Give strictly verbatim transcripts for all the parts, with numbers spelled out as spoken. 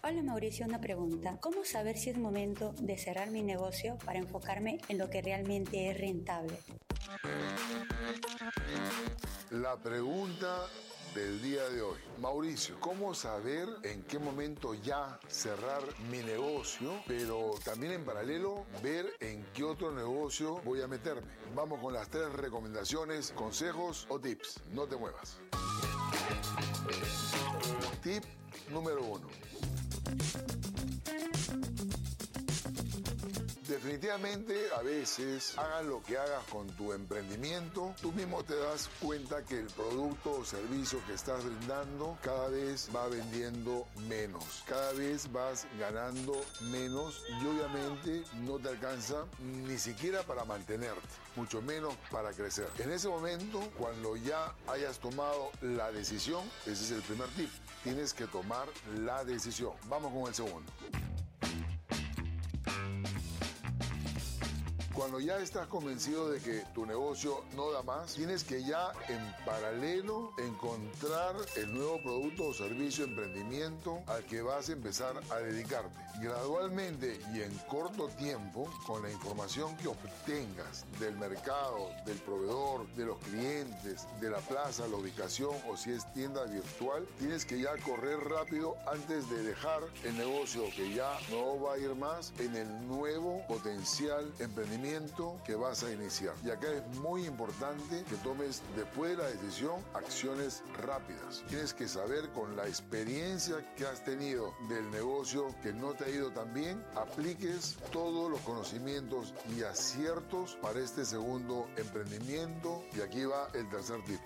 Hola Mauricio, una pregunta. ¿Cómo saber si es momento de cerrar mi negocio para enfocarme en lo que realmente es rentable? La pregunta del día de hoy. Mauricio, ¿cómo saber en qué momento ya cerrar mi negocio, pero también en paralelo ver en qué otro negocio voy a meterme? Vamos con las tres recomendaciones, consejos o tips. No te muevas. Tip número uno. Definitivamente, a veces, hagas lo que hagas con tu emprendimiento, tú mismo te das cuenta que el producto o servicio que estás brindando cada vez va vendiendo menos, cada vez vas ganando menos y obviamente no te alcanza ni siquiera para mantenerte, mucho menos para crecer. En ese momento, cuando ya hayas tomado la decisión, ese es el primer tip, tienes que tomar la decisión. Vamos con el segundo. Cuando ya estás convencido de que tu negocio no da más, tienes que ya en paralelo encontrar el nuevo producto o servicio, emprendimiento al que vas a empezar a dedicarte. Gradualmente y en corto tiempo, con la información que obtengas del mercado, del proveedor, de los clientes, de la plaza, la ubicación o si es tienda virtual, tienes que ya correr rápido antes de dejar el negocio que ya no va a ir más en el nuevo potencial emprendimiento que vas a iniciar. Y acá es muy importante que tomes, después de la decisión, acciones rápidas. Tienes que saber, con la experiencia que has tenido del negocio que no te ha ido tan bien, apliques todos los conocimientos y aciertos para este segundo emprendimiento. Y aquí va el tercer tip.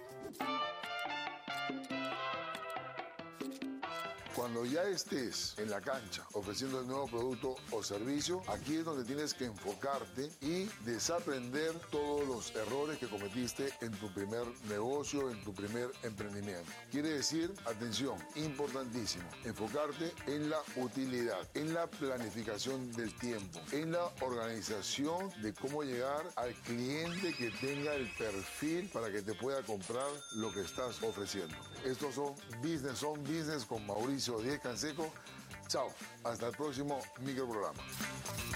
Cuando ya estés en la cancha ofreciendo el nuevo producto o servicio, aquí es donde tienes que enfocarte y desaprender todos los errores que cometiste en tu primer negocio, en tu primer emprendimiento. Quiere decir, atención, importantísimo, enfocarte en la utilidad, en la planificación del tiempo, en la organización de cómo llegar al cliente que tenga el perfil para que te pueda comprar lo que estás ofreciendo. Estos son Business on Business con Mauricio Díez Canseco. Chao, hasta el próximo microprograma.